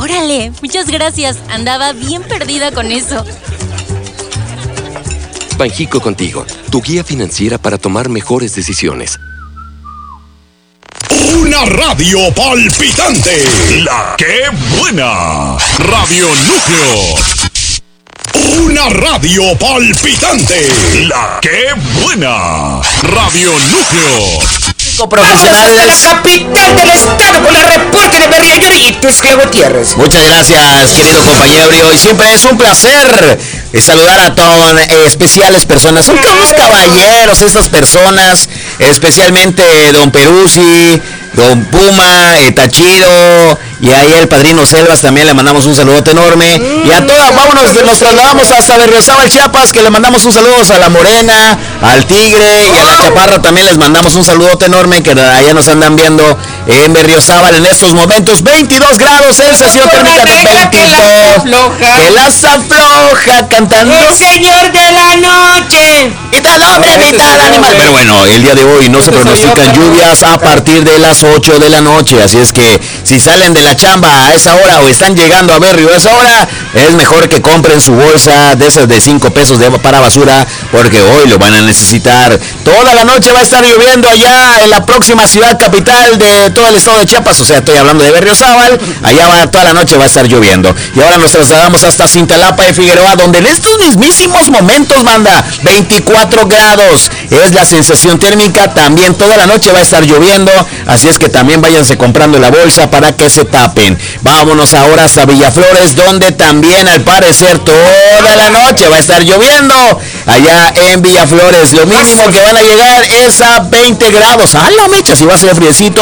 Órale, muchas gracias. Andaba bien perdida con eso. Banjico Contigo, tu guía financiera para tomar mejores decisiones. Una radio palpitante. La que buena. Radio Núcleo. Una radio palpitante. La que buena. Radio Núcleo. Profesionales de la capital del estado con el reporte de Berriollero y Tuxtla Gutiérrez. Muchas gracias, querido compañero Brio, y siempre es un placer saludar a tan especiales personas. Son todos caballeros estas personas, especialmente don Peruzzi, don Puma, Tachido, y ahí el padrino Selvas también le mandamos un saludote enorme. Y a todas, vámonos, nos trasladamos hasta Berriozábal, Chiapas, que le mandamos un saludo a la Morena, al Tigre y a la Chaparra también les mandamos un saludote enorme, que allá nos andan viendo en Berriozábal en estos momentos. 22 grados, sensación térmica de 22. Que las afloja cantando el señor de la noche. Mitad hombre, mitad animal. Pero bueno, el día de hoy no se pronostican lluvias a partir de las 8 de la noche, así es que si salen de la chamba a esa hora o están llegando a Berrio a esa hora, es mejor que compren su bolsa de esas de 5 pesos para basura, porque hoy lo van a necesitar. Toda la noche va a estar lloviendo allá en la próxima ciudad capital de todo el estado de Chiapas, o sea, estoy hablando de Berriozábal. Allá toda la noche va a estar lloviendo. Y ahora nos trasladamos hasta Cintalapa de Figueroa, donde en estos mismísimos momentos, manda 24 grados es la sensación térmica. También toda la noche va a estar lloviendo, así es que también váyanse comprando la bolsa para que se tapen. Vámonos ahora hasta Villaflores, donde también al parecer toda la noche va a estar lloviendo. Allá en Villaflores, lo mínimo que van a llegar es a 20 grados. ¡Ah, la mecha! Si va a ser friecito,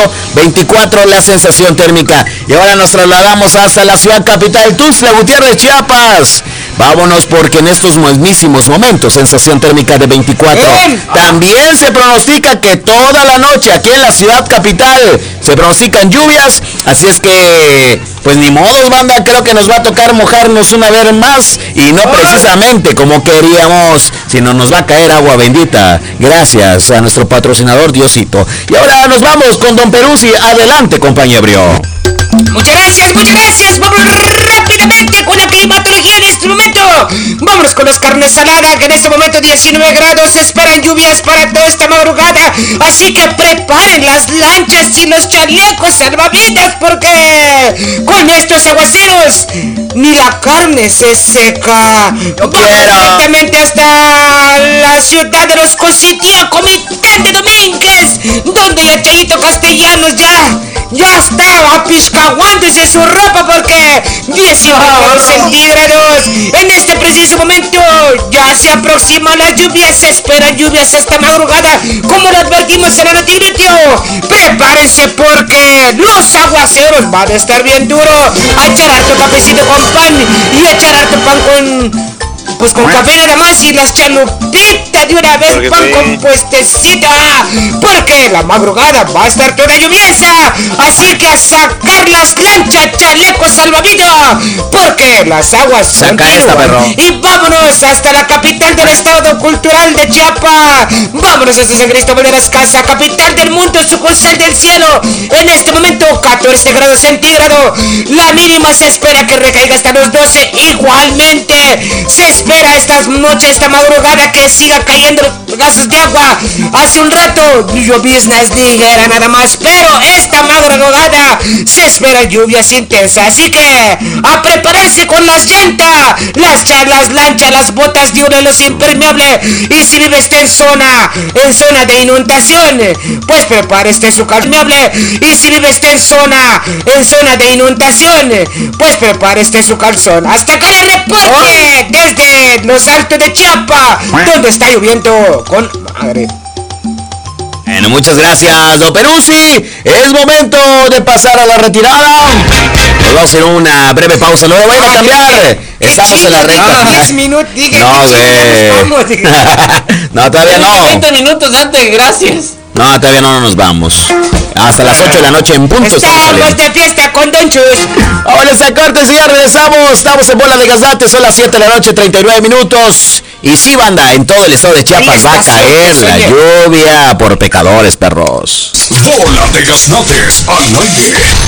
24 la sensación térmica. Y ahora nos trasladamos hasta la ciudad capital, Tuxtla Gutiérrez, Chiapas. Vámonos, porque en estos mismísimos momentos, sensación térmica de 24. También se pronostica que toda la noche aquí en la ciudad capital se pronostican lluvias, así es que pues ni modos, banda, creo que nos va a tocar mojarnos una vez más, y no precisamente como queríamos, sino nos va a caer agua bendita, gracias a nuestro patrocinador Diosito. Y ahora nos vamos con don Peruzzi. Adelante, compañero Brio. Muchas gracias. Vamos rápidamente con la climatología en este momento. Vámonos con las carnes saladas, que en este momento 19 grados. Se esperan lluvias para toda esta madrugada, así que preparen las lanchas y los chalecos salvavidas, porque con estos aguaceros ni la carne se seca. Vamos directamente hasta la ciudad de Los Cositios, Comitán de Domínguez, donde ya Chayito Castellanos ya estaba piscaguándose su ropa, porque 19 grados centígrados. En este preciso momento ya se aproximan las lluvias. Se esperan lluvias esta madrugada, como lo advertimos en la Notimeteo. Prepárense, porque los aguaceros van a estar bien duros. A echar harto cafecito con pan, y a echar harto pan con café nada más, y las chalupitas de una vez, pan con puestecita, porque la madrugada va a estar toda lluviosa. Así que a sacar las lanchas, chalecos salvavidas, porque las aguas saca esta, perro. Y vámonos hasta la capital del estado cultural de Chiapas. Vámonos hasta San Cristóbal de las Casas, capital del mundo, sucursal del cielo. En este momento 14 grados centígrados. La mínima se espera que recaiga hasta los 12. Igualmente se espera esta noche, esta madrugada, que siga cayendo gases de agua. Hace un rato lloviznas ligera nada más, pero esta madrugada se espera lluvias intensas. Así que a prepararse con las llantas, las lanchas, las botas de un hilo impermeable. Y si vive usted en zona de inundación, pues prepare su impermeable. Y si vive usted en zona de inundación, pues prepare su calzón. Hasta acá el reporte desde los altos de Chiapas, donde está lloviendo con madre. Bueno, muchas gracias, don Peruzzi. Es momento de pasar a la retirada. Nos vamos a hacer una breve pausa. No lo vayan a cambiar. Estamos en la recta. 10 minutos. No, güey. No, todavía no. 20 minutos antes, gracias. No, todavía no nos vamos. Hasta las 8 de la noche en punto. Estamos de fiesta con Don Chus. Ahora esa cortesía, regresamos. Estamos en Bola de Gaznate. Son las 7 de la noche, 39 minutos. Y sí, banda, en todo el estado de Chiapas va a caer la lluvia por pecadores, perros. Bola de Gaznates al aire.